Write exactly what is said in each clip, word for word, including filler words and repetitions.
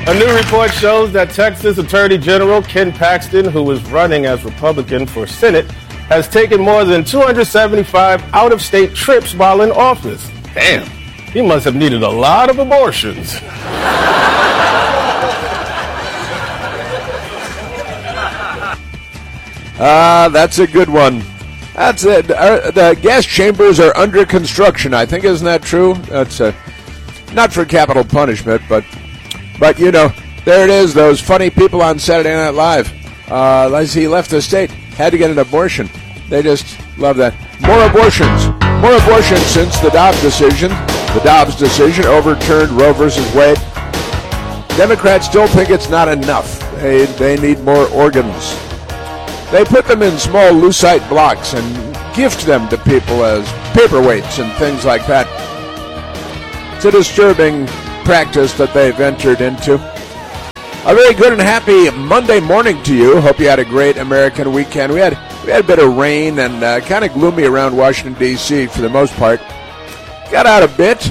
A new report shows that Texas Attorney General Ken Paxton, who is running as Republican for Senate, has taken more than two hundred seventy-five out-of-state trips while in office. Damn, he must have needed a lot of abortions. Ah, uh, that's a good one. That's it. Uh, the gas chambers are under construction, I think. Isn't that true? That's uh, not for capital punishment, but, but you know, there it is, those funny people on Saturday Night Live. Uh, as he left the state, had to get an abortion. They just love that. More abortions. More abortions since the Dobbs decision. The Dobbs decision overturned Roe versus Wade. Democrats still think it's not enough. They, they need more organs. They put them in small lucite blocks and gift them to people as paperweights and things like that. It's a disturbing practice that they've entered into. A very good and happy Monday morning to you. Hope you had a great American weekend. We had we had a bit of rain and uh, kind of gloomy around Washington, D C for the most part. Got out a bit,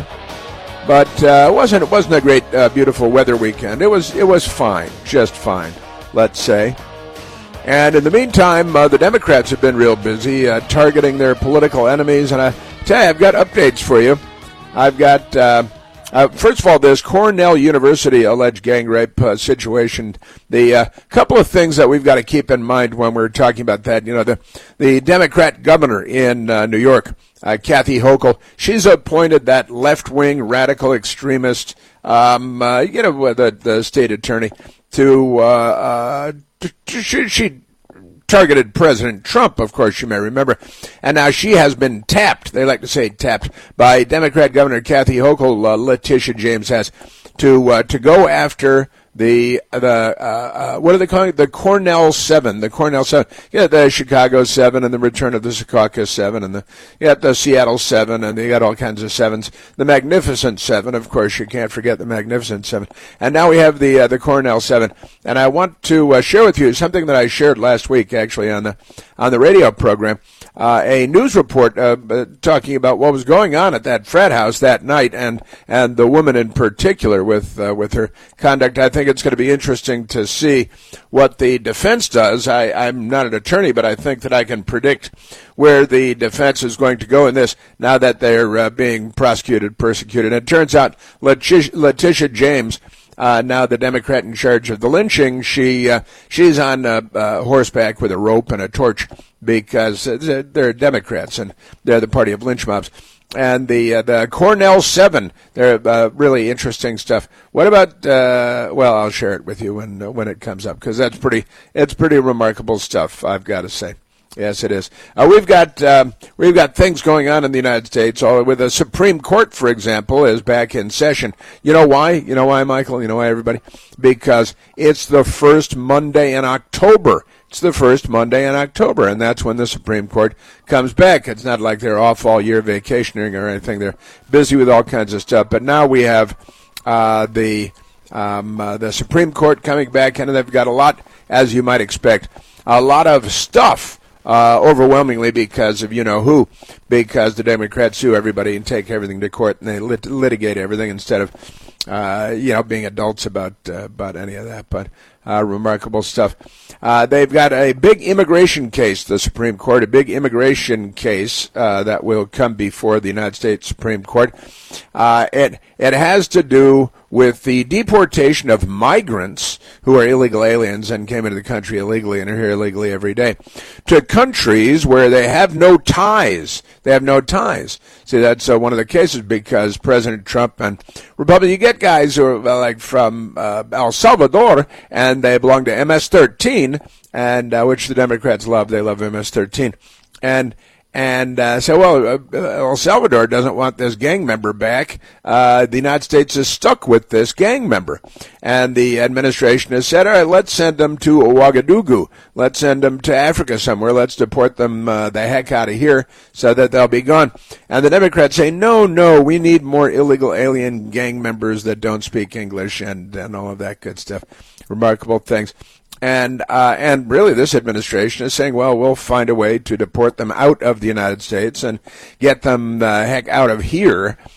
but uh, it wasn't it wasn't a great, uh, beautiful weather weekend. It was it was fine, just fine, let's say. And in the meantime, uh, the Democrats have been real busy uh, targeting their political enemies. And I tell you, I've got updates for you. I've got, uh, uh, first of all, this Cornell University alleged gang rape uh, situation. The uh, couple of things that we've got to keep in mind when we're talking about that. You know, the, the Democrat governor in uh, New York, uh, Kathy Hochul, she's appointed that left-wing radical extremist, um, uh, you know, the, the state attorney to... Uh, uh, She, she targeted President Trump, of course, you may remember. And now she has been tapped, they like to say tapped, by Democrat Governor Kathy Hochul, uh, Letitia James has, to uh, to go after the, the uh, uh, what are they calling it? The Cornell Seven. The Cornell Seven. You got the Chicago Seven and the return of the Secaucus Seven and the, you got the Seattle Seven and you got all kinds of sevens. The Magnificent Seven, of course, you can't forget the Magnificent Seven. And now we have the uh, the Cornell Seven. And I want to uh, share with you something that I shared last week, actually, on the on the radio program. Uh, a news report uh, talking about what was going on at that frat house that night, and and the woman in particular with uh, with her conduct. I think it's going to be interesting to see what the defense does. I, I'm not an attorney, but I think that I can predict where the defense is going to go in this now that they're uh, being prosecuted, persecuted. And it turns out Letitia, Letitia James, Uh, now the Democrat in charge of the lynching, she uh, she's on uh, uh, horseback with a rope and a torch because uh, they're Democrats and they're the party of lynch mobs. And the uh, the Cornell Seven, they're uh, really interesting stuff. What about? Uh, well, I'll share it with you when uh, when it comes up because that's pretty it's pretty remarkable stuff, I've got to say. Yes, it is. Uh, we've got um, we've got things going on in the United States. All with the Supreme Court, for example, is back in session. You know why? You know why, Michael? You know why, everybody? Because it's the first Monday in October. It's the first Monday in October, and that's when the Supreme Court comes back. It's not like they're off all year vacationing or anything. They're busy with all kinds of stuff. But now we have uh, the um, uh, the Supreme Court coming back, and they've got a lot, as you might expect, a lot of stuff. Uh, overwhelmingly because of you-know-who, because the Democrats sue everybody and take everything to court and they lit- litigate everything instead of, uh, you know, being adults about uh, about any of that. But uh, remarkable stuff. Uh, they've got a big immigration case, the Supreme Court, a big immigration case uh, that will come before the United States Supreme Court. Uh, it it has to do with the deportation of migrants who are illegal aliens and came into the country illegally and are here illegally every day to countries where they have no ties. They have no ties. See, that's uh, one of the cases because President Trump and Republicans, you get guys who are uh, like from uh, El Salvador and they belong to M S thirteen, and uh, which the Democrats love. They love M S thirteen. And And uh, so, well, uh, El Salvador doesn't want this gang member back. Uh, the United States is stuck with this gang member. And the administration has said, all right, let's send them to Ouagadougou. Let's send them to Africa somewhere. Let's deport them uh, the heck out of here so that they'll be gone. And the Democrats say, no, no, we need more illegal alien gang members that don't speak English and, and all of that good stuff. Remarkable things. And uh, and really, this administration is saying, well, we'll find a way to deport them out of the United States and get them the heck out of here.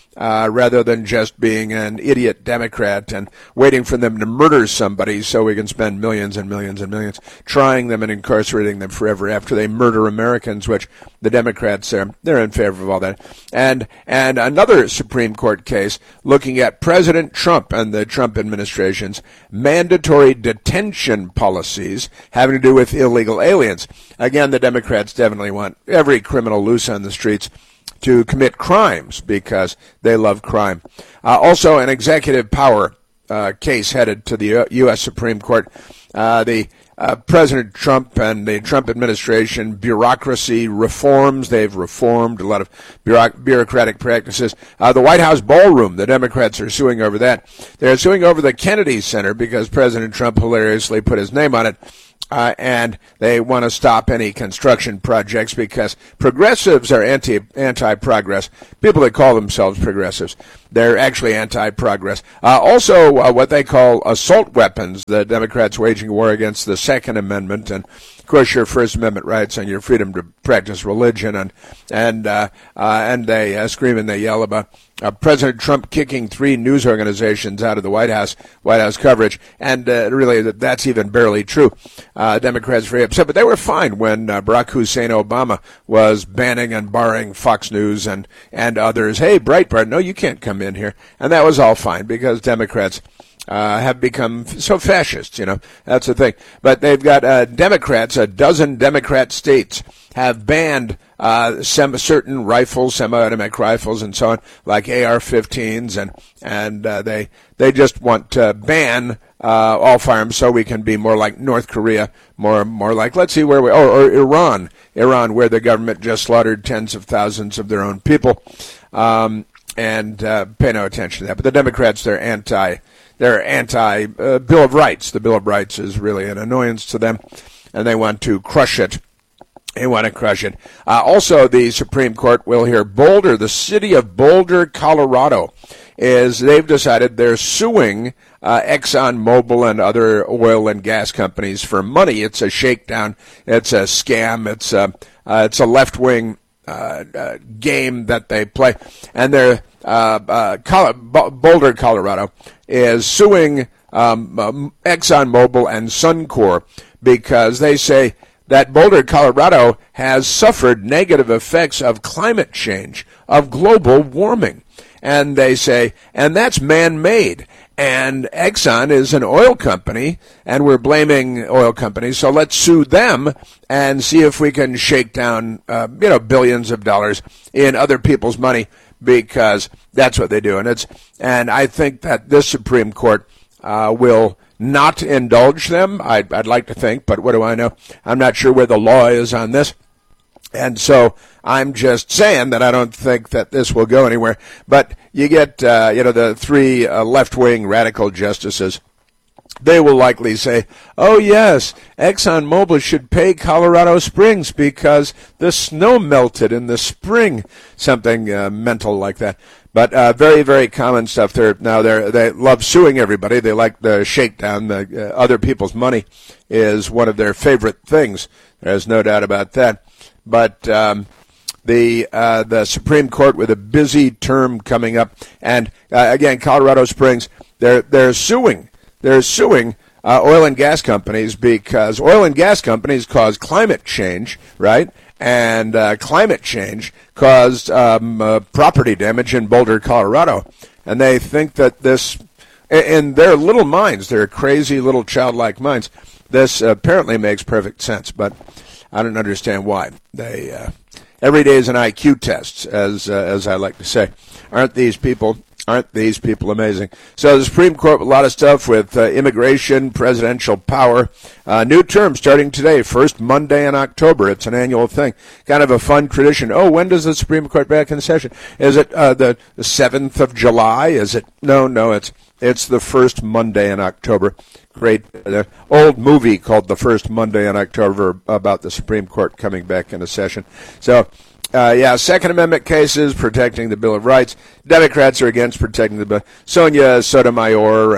uh, rather than just being an idiot Democrat and waiting for them to murder somebody so we can spend millions and millions and millions trying them and incarcerating them forever after they murder Americans, which the Democrats are, they're in favor of all that. And, and another Supreme Court case looking at President Trump and the Trump administration's mandatory detention policies having to do with illegal aliens. Again, the Democrats definitely want every criminal loose on the streets to commit crimes because they love crime. Uh, also, an executive power uh, case headed to the U S Supreme Court. Uh, the uh, President Trump and the Trump administration bureaucracy reforms. They've reformed a lot of bureauc- bureaucratic practices. Uh, the White House ballroom, the Democrats are suing over that. They're suing over the Kennedy Center because President Trump hilariously put his name on it. Uh, and they want to stop any construction projects because progressives are anti, anti-progress. People that call themselves progressives, they're actually anti-progress. Uh, also, uh, what they call assault weapons, the Democrats waging war against the Second Amendment and, of course, your First Amendment rights and your freedom to practice religion. And and uh, uh, and they uh, scream and they yell about Uh, President Trump kicking three news organizations out of the White House, White House coverage, and uh, really that's even barely true. Uh, Democrats very upset, but they were fine when uh, Barack Hussein Obama was banning and barring Fox News and, and others. Hey, Breitbart, no, you can't come in here. And that was all fine because Democrats Uh, have become so fascist, you know. That's the thing. But they've got uh, Democrats, a dozen Democrat states have banned uh, some certain rifles, semi-automatic rifles and so on, like A R fifteens, and and uh, they they just want to ban uh, all firearms so we can be more like North Korea, more more like, let's see where we, or, or Iran, Iran, where the government just slaughtered tens of thousands of their own people, um, and uh, pay no attention to that. But the Democrats, they're anti. They're anti-Bill uh, of Rights. The Bill of Rights is really an annoyance to them, and they want to crush it. They want to crush it. Uh, also, the Supreme Court will hear Boulder, the city of Boulder, Colorado, is they've decided they're suing uh, ExxonMobil and other oil and gas companies for money. It's a shakedown. It's a scam. It's a, uh, it's a left-wing uh, uh, game that they play. And they're uh, uh, Col- Boulder, Colorado, is suing um, um, ExxonMobil and Suncor because they say that Boulder, Colorado has suffered negative effects of climate change, of global warming. And they say, and that's man-made. And Exxon is an oil company, and we're blaming oil companies, so let's sue them and see if we can shake down, uh, you know, billions of dollars in other people's money, because that's what they do. And it's, and I think that this Supreme Court uh, will not indulge them. I'd, I'd like to think, but what do I know? I'm not sure where the law is on this. And so I'm just saying that I don't think that this will go anywhere. But you get, uh, you know, the three uh, left-wing radical justices. They will likely say, oh, yes, ExxonMobil should pay Colorado Springs because the snow melted in the spring, something uh, mental like that. But uh, very, very common stuff. They're, now, they they love suing everybody. They like the shakedown. The, uh, other people's money is one of their favorite things. There's no doubt about that. But um, the uh, the Supreme Court with a busy term coming up. And, uh, again, Colorado Springs, they're they're suing. They're suing uh, oil and gas companies because oil and gas companies cause climate change, right? And uh, climate change caused um, uh, property damage in Boulder, Colorado. And they think that this, in their little minds, their crazy little childlike minds, this apparently makes perfect sense. But I don't understand why. They uh, every day is an I Q test, as uh, as I like to say. Aren't these people? Aren't these people amazing? So the Supreme Court, a lot of stuff with uh, immigration, presidential power. Uh, new term starting today, first Monday in October. It's an annual thing. Kind of a fun tradition. Oh, when does the Supreme Court back in session? Is it uh, the, the seventh of July? Is it? No, no, it's it's the first Monday in October. Great uh, old movie called The First Monday in October about the Supreme Court coming back into session. So, Uh, yeah, Second Amendment cases, protecting the Bill of Rights. Democrats are against protecting the Bill. Sonia Sotomayor and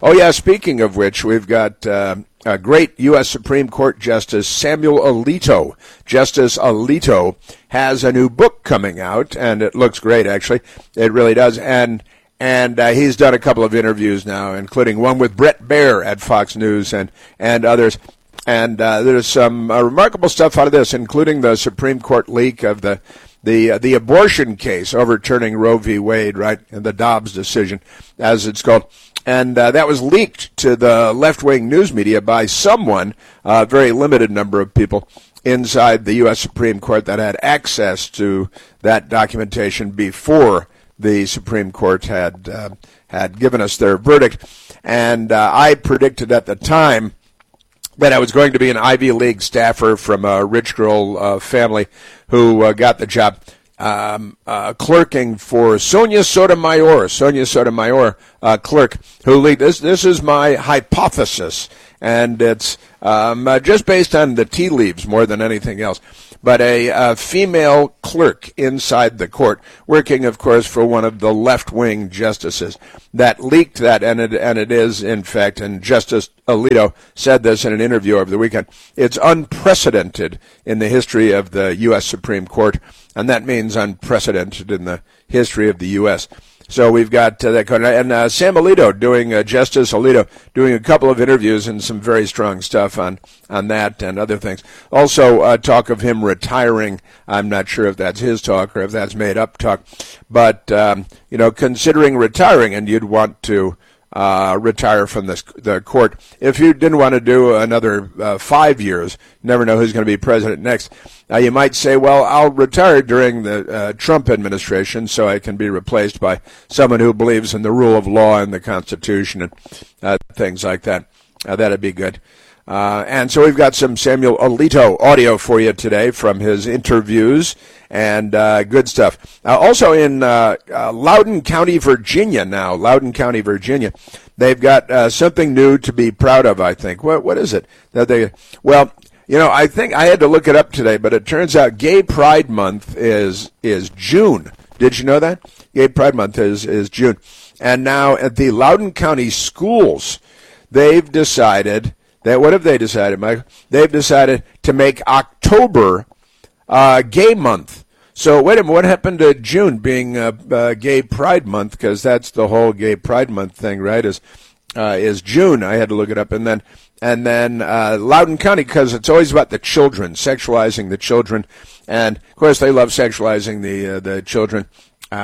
Oh, yeah, speaking of which, we've got uh, a great U S Supreme Court Justice Samuel Alito. Justice Alito has a new book coming out, and it looks great, actually. It really does. And and uh, he's done a couple of interviews now, including one with Bret Baier at Fox News and, and others. And uh, there's some uh, remarkable stuff out of this, including the Supreme Court leak of the the uh, the abortion case overturning Roe v. Wade, right, and the Dobbs decision, as it's called. And uh, that was leaked to the left-wing news media by someone, a very limited number of people inside the U S Supreme Court that had access to that documentation before the Supreme Court had uh, had given us their verdict. And uh, I predicted at the time that I was going to be an Ivy League staffer from a rich girl uh, family who uh, got the job um, uh, clerking for Sonia Sotomayor, Sonia Sotomayor uh, clerk, who lead. This, this is my hypothesis, and it's um, uh, just based on the tea leaves more than anything else. But a uh, female clerk inside the court, working, of course, for one of the left-wing justices, that leaked that, and it, and it is, in fact, and Justice Alito said this in an interview over the weekend, it's unprecedented in the history of the U S Supreme Court, and that means unprecedented in the history of the U S So we've got uh, that, and uh, Sam Alito doing, uh, Justice Alito doing a couple of interviews and some very strong stuff on, on that and other things. Also, uh, talk of him retiring. I'm not sure if that's his talk or if that's made up talk, but, um, you know, considering retiring, and you'd want to Uh, retire from the, the court. If you didn't want to do another uh, five years, never know who's going to be president next, uh, you might say, well, I'll retire during the uh, Trump administration so I can be replaced by someone who believes in the rule of law and the Constitution and uh, things like that. Uh, that'd be good. Uh, and so we've got some Samuel Alito audio for you today from his interviews and uh, good stuff. Uh, also in uh, uh, Loudoun County, Virginia now, Loudoun County, Virginia, they've got uh, something new to be proud of, I think. What What is it? That they? Well, you know, I think I had to look it up today, but it turns out Gay Pride Month is is June. Did you know that? Gay Pride Month is, is June. And now at the Loudoun County schools, they've decided... That, what have they decided, Mike? They've decided to make October uh, Gay Month. So wait a minute, what happened to June being uh, uh, Gay Pride Month? Because that's the whole Gay Pride Month thing, right? Is uh, is June? I had to look it up, and then and then uh, Loudoun County, because it's always about the children, sexualizing the children, and of course they love sexualizing the uh, the children uh,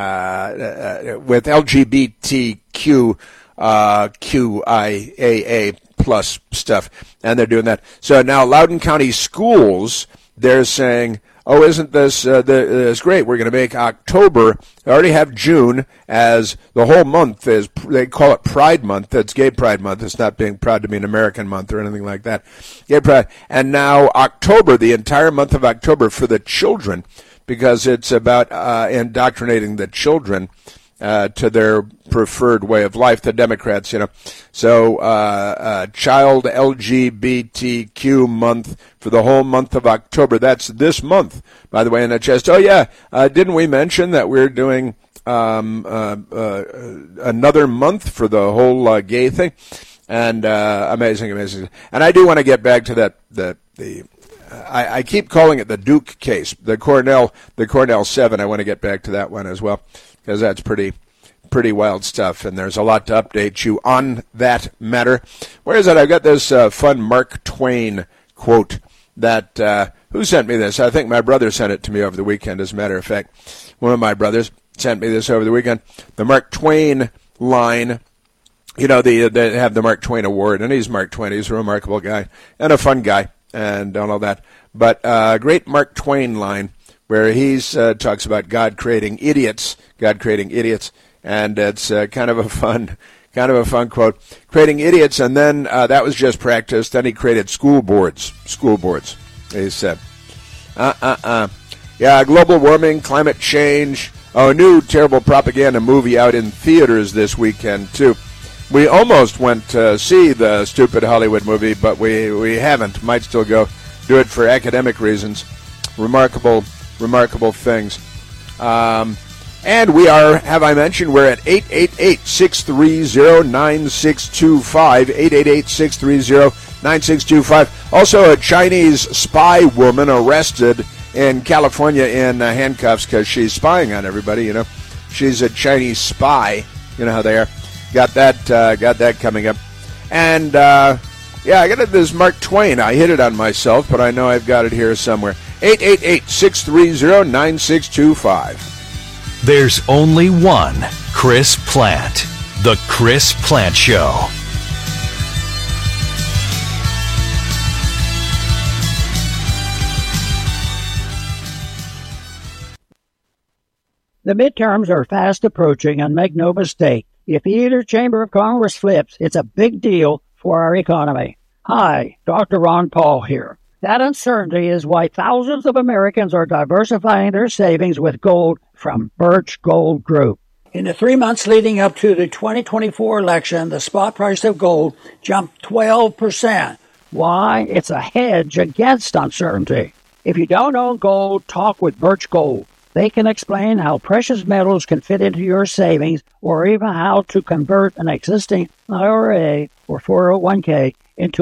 uh, with L G B T Q uh, Q I A A. plus stuff, and they're doing that. So now Loudoun County schools, they're saying, oh, isn't this uh, the, this great? We're going to make October, they already have June as the whole month is, they call it Pride Month. That's Gay Pride Month. It's not being proud to be an American month or anything like that. Gay Pride. And now October, the entire month of October for the children, because it's about uh, indoctrinating the children Uh, to their preferred way of life, the Democrats, you know. So, uh, uh, Child L G B T Q month for the whole month of October. That's this month, by the way, in the chest. Oh, yeah, uh, didn't we mention that we're doing um, uh, uh, another month for the whole uh, gay thing? And uh, amazing, amazing. And I do want to get back to that, the, the I, I keep calling it the Duke case, the Cornell, the Cornell seven. I want to get back to that one as well, because that's pretty pretty wild stuff, and there's a lot to update you on that matter. Where is it? I've got this uh, fun Mark Twain quote that, uh, who sent me this? I think my brother sent it to me over the weekend, as a matter of fact. One of my brothers sent me this over the weekend. The Mark Twain line, you know, the, they have the Mark Twain Award, and he's Mark Twain. He's a remarkable guy and a fun guy and all that. But uh, great Mark Twain line, where he uh, talks about God creating idiots, God creating idiots, and it's uh, kind of a fun, kind of a fun quote, creating idiots, and then uh, that was just practice. Then he created school boards, school boards. He said, uh, uh, uh, yeah, global warming, climate change. Oh, a new terrible propaganda movie out in theaters this weekend too. We almost went to see the stupid Hollywood movie, but we we haven't. Might still go do it for academic reasons. Remarkable. Remarkable things. Um, And we are, have I mentioned, we're at eight eight eight, six three zero, nine six two five, eight eight eight, six three zero, nine six two five. Also, a Chinese spy woman arrested in California in uh, handcuffs because she's spying on everybody, you know. She's a Chinese spy. You know how they are. Got that, uh, got that coming up. And, uh, yeah, I got it. This is Mark Twain. I hit it on myself, but I know I've got it here somewhere. eight eight eight, six three zero, nine six two five. There's only one Chris Plante. The Chris Plante Show. The midterms are fast approaching, and make no mistake, if either chamber of Congress flips, it's a big deal for our economy. Hi, Doctor Ron Paul here. That uncertainty is why thousands of Americans are diversifying their savings with gold from Birch Gold Group. In the three months leading up to the twenty twenty-four election, the spot price of gold jumped twelve percent. Why? It's a hedge against uncertainty. If you don't own gold, talk with Birch Gold. They can explain how precious metals can fit into your savings, or even how to convert an existing I R A or four oh one k into